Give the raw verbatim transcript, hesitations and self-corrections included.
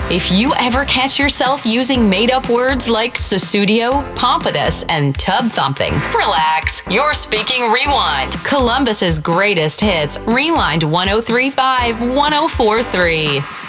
If you ever catch yourself using made-up words like Sussudio, Pompous, and tub thumping, relax. You're speaking Rewind, Columbus's greatest hits. Rewind one oh three point five, one oh four point three.